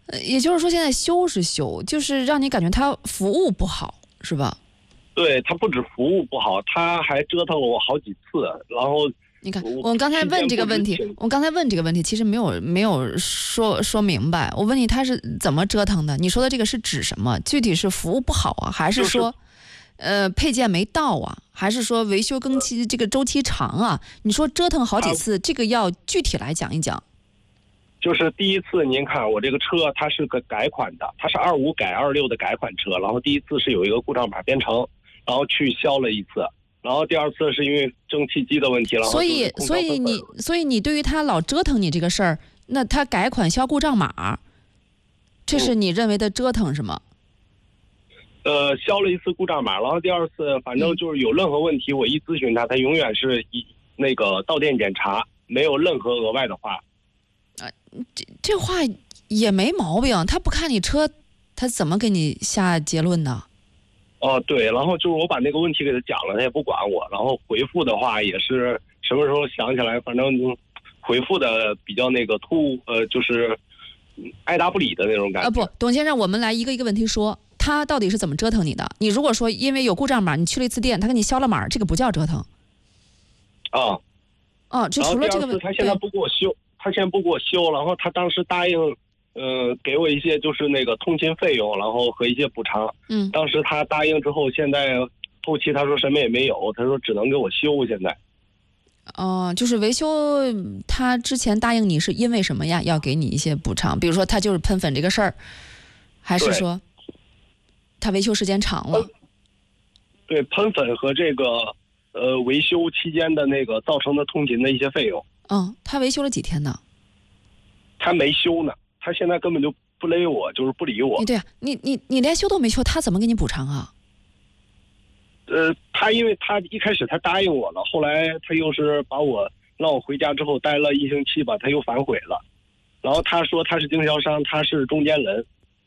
也就是说现在修是修，就是让你感觉他服务不好，是吧？ 对，他不止服务不好，他还折腾了我好几次，然后你看，我刚才问这个问题，其实没有说明白。我问你他是怎么折腾的？你说的这个是指什么？具体是服务不好啊，还是说，配件没到啊，还是说维修更期这个周期长啊？你说折腾好几次，这个要具体来讲一讲。 就是第一次，您看我这个车，它是个改款的，它是25改26的改款车，然后第一次是有一个故障码编程，然后去销了一次。然后第二次是因为蒸汽机的问题，然后所以你对于他老折腾你这个事儿，那他改款销故障码，这是你认为的折腾是吗？ 销了一次故障码，然后第二次反正就是有任何问题，我一咨询他，他永远是那个到店检查，没有任何额外的话。 这话也没毛病，他不看你车，他怎么给你下结论呢？ 哦，对，然后就是我把那个问题给他讲了，他也不管我，然后回复的话也是什么时候想起来，反正回复的比较那个就是爱答不理的那种感觉。 不，董先生，我们来一个一个问题说，他到底是怎么折腾你的？你如果说因为有故障码，你去了一次店，他给你销了码，这个不叫折腾。这除了这个问题， 他现在不给我修，然后他当时答应。给我一些就是那个通勤费用，然后和一些补偿。当时他答应之后，现在后期他说什么也没有，他说只能给我修。现在， 就是维修，他之前答应你是因为什么呀？要给你一些补偿，比如说他就是喷粉这个事儿，还是说他维修时间长了？ 对，喷粉和这个维修期间的那个造成的通勤的一些费用。 他维修了几天呢？ 他没修呢。他现在根本就不勒我，就是不理我。 对啊，你连修都没修，他怎么给你补偿啊？ 他因为他一开始他答应我了，后来他又是让我回家之后待了1星期吧，他又反悔了。然后他说他是经销商，他是中间人。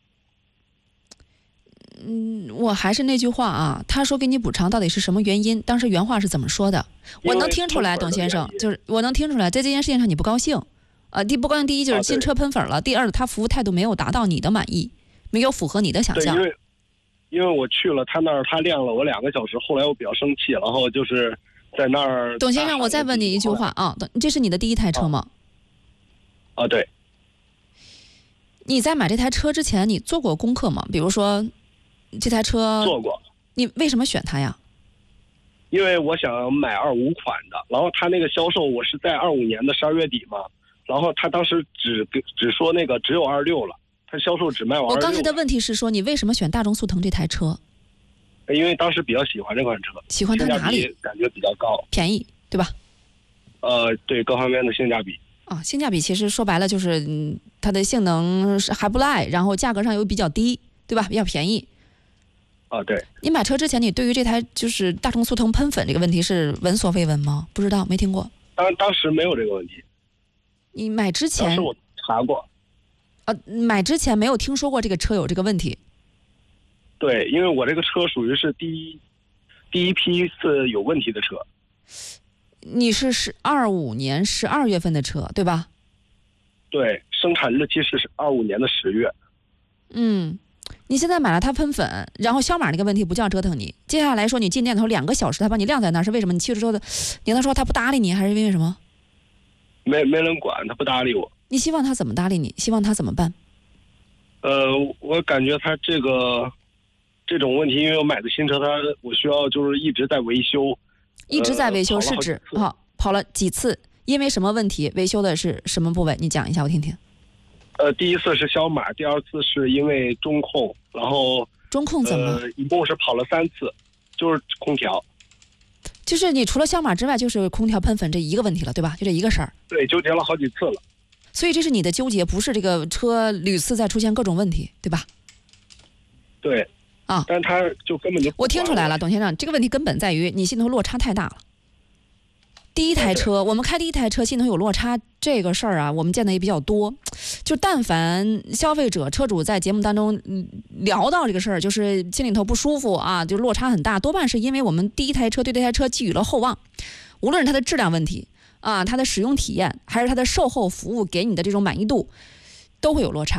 我还是那句话啊，他说给你补偿到底是什么原因？当时原话是怎么说的？我能听出来，董先生，就是我能听出来，在这件事情上你不高兴。不光第一就是新车喷粉了，第二他服务态度没有达到你的满意，没有符合你的想象。 对，因为我去了他那儿，他晾了我2个小时，后来我比较生气，然后就是在那儿。 董先生，我再问你一句话啊，这是你的第一台车吗？ 对。 你在买这台车之前，你做过功课吗？比如说，这台车做过。 你为什么选它呀？ 因为我想买25款的，然后他那个销售我是在25年的12月底嘛。然后他当时只说那个只有26了，他销售只卖完26。 我刚才的问题是说，你为什么选大众速腾这台车？ 因为当时比较喜欢这款车， 喜欢它哪里？ 感觉比较高， 便宜，对吧？ 对各方面的性价比。 性价比其实说白了就是它的性能还不赖，然后价格上又比较低，对吧？比较便宜。 对。 你买车之前，你对于这台就是大众速腾喷粉这个问题是闻所未闻吗？不知道，没听过。 当时没有这个问题。 你买之前， 当时我查过。 买之前没有听说过这个车有这个问题。 对，因为我这个车属于是第一批次有问题的车。 你是25年12月份的车，对吧？ 对，生产日期是25年的10月。 你现在买了它喷粉，然后销码那个问题不叫折腾你。接下来说，你进店头2个小时，他把你晾在那儿，是为什么？你去了之后你能说他不搭理你，还是因为什么？ 没人管，他不搭理我。 你希望他怎么搭理你？希望他怎么办？ 我感觉他这种问题，因为我买的新车，我需要就是一直在维修。 一直在维修是指跑了几次？因为什么问题？维修的是什么部位？你讲一下我听听。 第一次是销码，第二次是因为中控，然后中控怎么？ 一共是跑了3次，就是空调。 就是你除了销码之外，就是空调喷粉这一个问题了，对吧？就这一个事儿。 对，纠结了好几次了。 所以这是你的纠结，不是这个车屡次在出现各种问题，对吧？ 对。但他就根本就我听出来了，董先生，这个问题根本在于你心头落差太大了。第一台车，我们开第一台车心头有落差这个事儿啊，我们见的也比较多。就但凡消费者车主在节目当中聊到这个事儿，就是心里头不舒服啊，就落差很大，多半是因为我们第一台车对这台车寄予了厚望，无论是它的质量问题啊，它的使用体验，还是它的售后服务给你的这种满意度，都会有落差。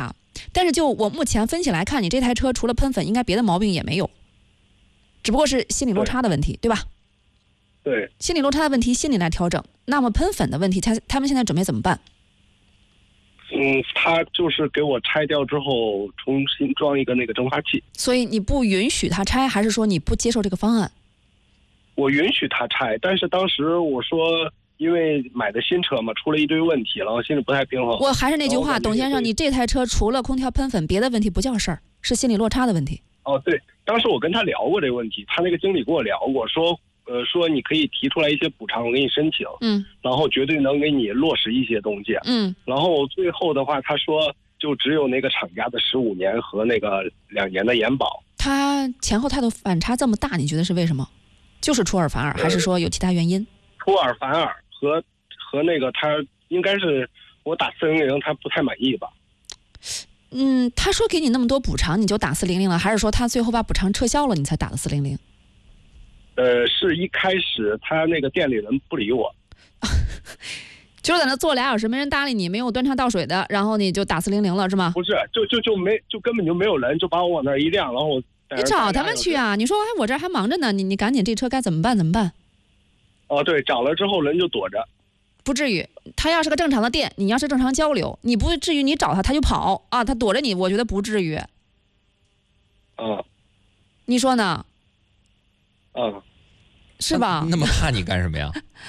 但是就我目前分析来看，你这台车除了喷粉，应该别的毛病也没有，只不过是心理落差的问题， 对吧？ 对， 心理落差的问题，心理来调整。那么喷粉的问题，他们现在准备怎么办？ 他就是给我拆掉之后重新装一个那个蒸发器。 所以你不允许他拆，还是说你不接受这个方案？ 我允许他拆，但是当时我说，因为买的新车嘛，出了一堆问题，然后心里不太平衡。 我还是那句话，董先生，你这台车除了空调喷粉，别的问题不叫事儿，是心理落差的问题。 哦，对，当时我跟他聊过这个问题，他那个经理跟我聊过，说你可以提出来一些补偿，我给你申请，然后绝对能给你落实一些东西，然后最后的话，他说就只有那个厂家的15年和那个2年的延保。 他前后态度反差这么大，你觉得是为什么？就是出尔反尔，还是说有其他原因？ 出尔反尔和那个他应该是我打400，他不太满意吧？ 他说给你那么多补偿，你就打400了，还是说他最后把补偿撤销了，你才打的400？ 是一开始他那个店里人不理我， 就在那坐2小时，没人搭理你，没有端茶倒水的，然后你就打400了，是吗？ 不是，就根本就没有人，就把我往那儿一晾，然后你找他们去啊！你说我这儿还忙着呢，你赶紧这车该怎么办？ 哦，对，找了之后人就躲着。 不至于，他要是个正常的店，你要是正常交流，你不至于你找他他就跑啊，他躲着你，我觉得不至于。你说呢？是吧？ 那么怕你干什么呀？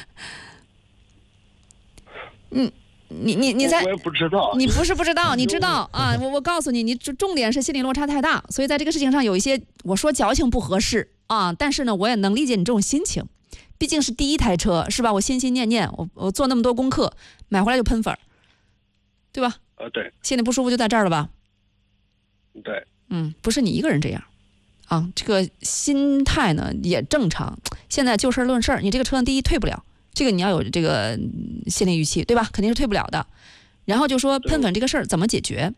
你在我也不知道， 你不是不知道，你知道啊？我告诉你，你重点是心理落差太大，所以在这个事情上有一些我说矫情不合适啊，但是呢，我也能理解你这种心情，毕竟是第一台车是吧？我心心念念，我做那么多功课，买回来就喷粉，对吧？ 对， 心里不舒服就在这儿了吧？ 对， 不是你一个人这样。这个心态呢也正常。现在就事论事，你这个车第一退不了，这个你要有这个心理预期，对吧？肯定是退不了的。然后就说喷粉这个事儿怎么解决？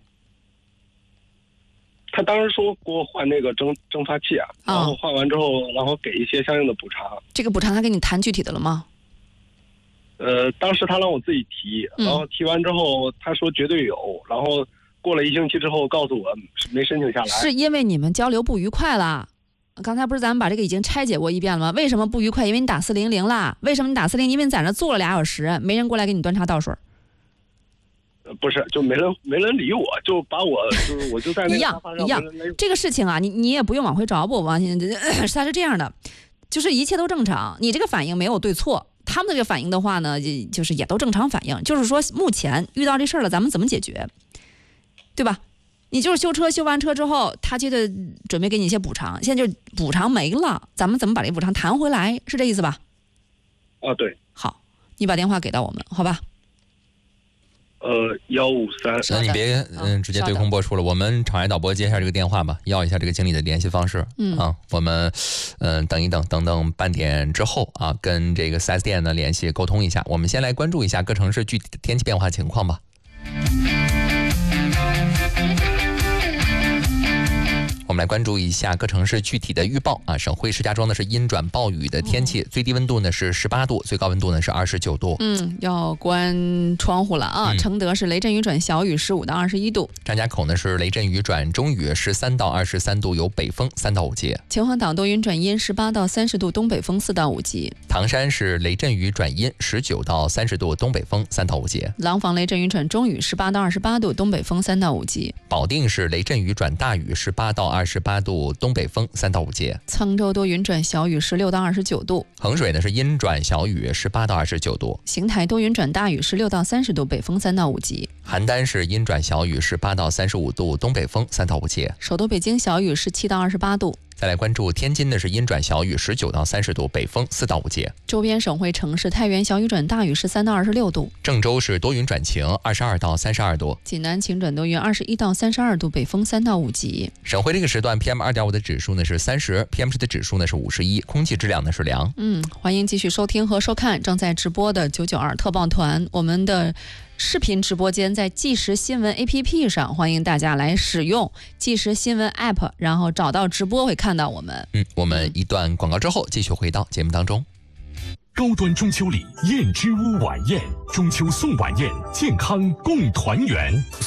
他当时说给我换那个蒸发器然后换完之后，然后给一些相应的补偿。这个补偿他给你谈具体的了吗？ 当时他让我自己提，然后提完之后他说绝对有，然后过了1星期之后告诉我没申请下来。 是因为你们交流不愉快了？刚才不是咱们把这个已经拆解过一遍了吗？为什么不愉快？因为你打400啦。为什么你打400？因为你在那坐了2小时，没人过来给你端茶倒水。 不是，就没人理我，就把我我就在那个沙发上一样。这个事情啊，你也不用往回找我，王先生，他是这样的，就是一切都正常，你这个反应没有对错，他们这个反应的话呢，就是也都正常反应，就是说目前遇到这事儿了，咱们怎么解决，对吧？你就是修车，修完车之后，他接着准备给你一些补偿，现在就补偿没了，咱们怎么把这补偿谈回来？是这意思吧？ 对。 好，你把电话给到我们，好吧 ？153。 那你别直接对空播出了，我们场外导播接一下这个电话吧，要一下这个经理的联系方式。我们等一等，等半点之后啊，跟这个 4S 店呢联系沟通一下。我们先来关注一下各城市具体的天气变化情况吧。我们来关注一下各城市具体的预报啊。省会石家庄呢是阴转暴雨的天气，最低温度呢是18度，最高温度呢是29度。 要关窗户了啊。承德是雷阵雨转小雨，15到21度。 张家口呢是雷阵雨转中雨，13到23度，有北风3到5级。 秦皇岛多云转阴，18到30度，东北风4到5级。 唐山是雷阵雨转阴，19到30度，东北风3到5级。 廊坊雷阵雨转中雨，18到28度，东北风3到5级。 保定是雷阵雨转大雨，18到28度，东北风3到5级。 沧州多云转小雨，16到29度。 衡水呢是阴转小雨，18到29度。 邢台多云转大雨，16到30度，北风3到5级。 邯郸是阴转小雨，18到35度，东北风3到5级。 首都北京小雨，17到28度。 再来关注天津的是阴转小雨，19到30度，北风4到5级。 周边省会城市太原小雨转大雨，13到26度。 郑州是多云转晴，22到32度。 济南晴转多云，21到32度，北风3到5级。 省会这个时段 PM2.5 的指数呢是30， PM10 的指数呢是51，空气质量呢是良。 欢迎继续收听和收看正在直播的992特报团，我们的视频直播间在即时新闻 APP 上，欢迎大家来使用即时新闻 APP， 然后找到直播会看到我们。 我们一段广告之后继续回到节目当中。 高端中秋礼，燕之屋晚宴，中秋送晚宴，健康共团圆。